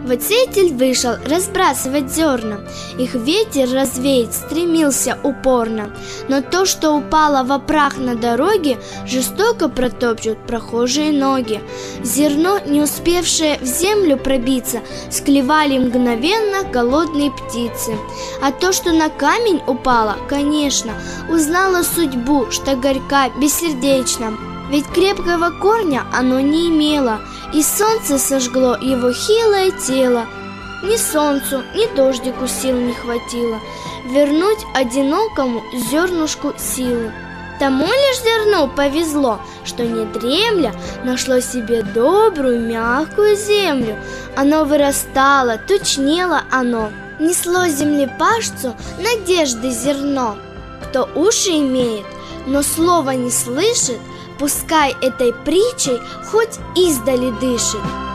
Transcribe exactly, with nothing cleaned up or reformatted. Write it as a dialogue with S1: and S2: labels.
S1: Вот сеятель вышел разбрасывать зерна, их ветер развеять стремился упорно. Но то, что упало во прах на дороге, жестоко протопчут прохожие ноги. Зерно, не успевшее в землю пробиться, склевали мгновенно голодные птицы. А то, что на камень упало, конечно, узнало судьбу, что горька бессердечна. Ведь крепкого корня оно не имело, и солнце сожгло его хилое тело. Ни солнцу, ни дождику сил не хватило вернуть одинокому зернышку силы. Тому лишь зерну повезло, что не дремля нашло себе добрую мягкую землю. Оно вырастало, тучнело оно, несло землепашцу надежды зерно. Кто уши имеет, но слова не слышит, пускай этой притчей хоть издали дышит.